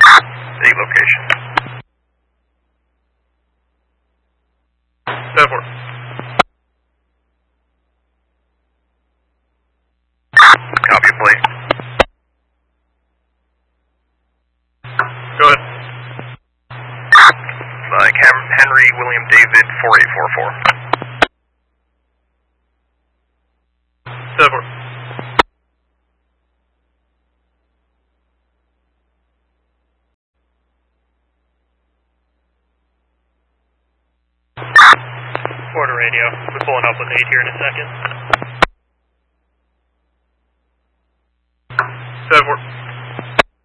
State location. 7-4. Copy, plate. Go ahead. Like Henry William David 4844. 7-4. Order radio. We're pulling up with 8 here in a second.